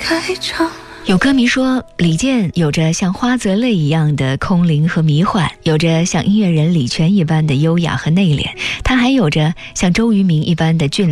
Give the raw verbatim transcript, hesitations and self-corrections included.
开场。 有歌迷说，李健有着像花泽类一样的空灵和迷幻，有着像音乐人李泉一般的优雅和内敛，他还有着像周渝民一般的俊